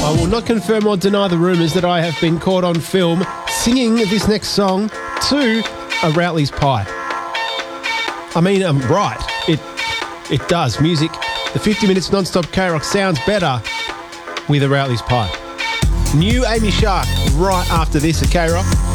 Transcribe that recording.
I will not confirm or deny the rumours that I have been caught on film singing this next song to a Routley's Pie. I mean, I'm right. It does. Music, the 50 minutes non-stop K-Rock sounds better with a Routley's Pie. New Amy Shark right after this at K-Rock.